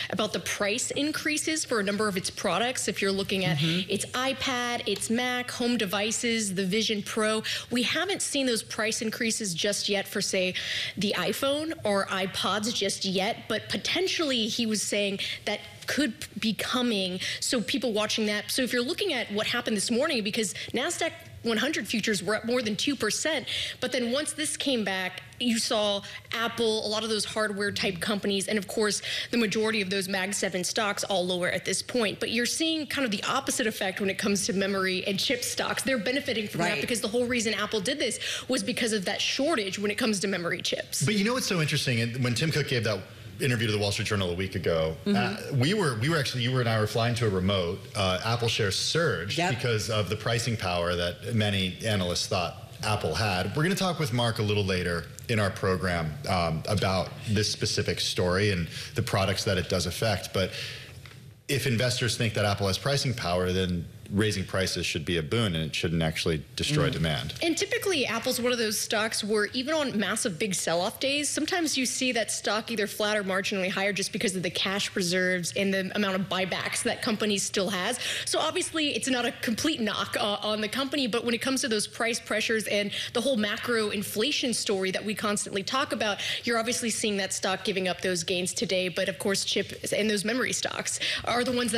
about the price increases for a number of its products. If you're looking at its iPad, its Mac, home devices, the Vision Pro, we haven't seen those price increases just yet for, say, the iPhone or iPods just yet, but potentially he was saying that could be coming. So people watching that. So if you're looking at what happened this morning, because NASDAQ 100 futures were up more than 2%, but then once this came back, you saw Apple, a lot of those hardware type companies, and of course the majority of those Mag 7 stocks all lower at this point. But you're seeing kind of the opposite effect when it comes to memory and chip stocks. They're benefiting from that because the whole reason Apple did this was because of that shortage when it comes to memory chips. But you know what's so interesting? When Tim Cook gave that interview to the Wall Street Journal a week ago, we were actually, you and I were flying to a remote. Apple shares surged because of the pricing power that many analysts thought Apple had. We're going to talk with Mark a little later in our program about this specific story and the products that it does affect. But if investors think that Apple has pricing power, then raising prices should be a boon, and it shouldn't actually destroy demand. And typically, Apple's one of those stocks where even on massive big sell-off days, sometimes you see that stock either flat or marginally higher just because of the cash reserves and the amount of buybacks that company still has. So obviously, it's not a complete knock on the company, but when it comes to those price pressures and the whole macro inflation story that we constantly talk about, you're obviously seeing that stock giving up those gains today. But of course, chip and those memory stocks are the ones that